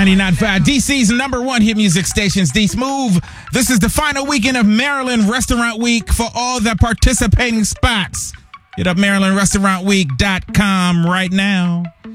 99.5, DC's number one hit music stations, D Smooth. This is the final weekend of Maryland Restaurant Week for all the participating spots. Hit up MarylandRestaurantWeek.com right now.